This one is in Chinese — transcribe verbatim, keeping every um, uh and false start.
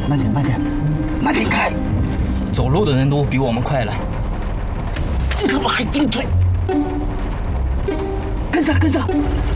慢点，慢点，慢点开！ 走路的人都比我们快了。 你怎么还顶嘴？跟上，跟上！